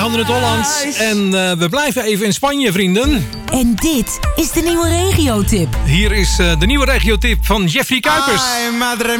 van Noord-Holland. En we blijven even in Spanje, vrienden. En dit is de nieuwe regiotip. Hier is de nieuwe regiotip van Jeffrey Kuipers. Ay, madre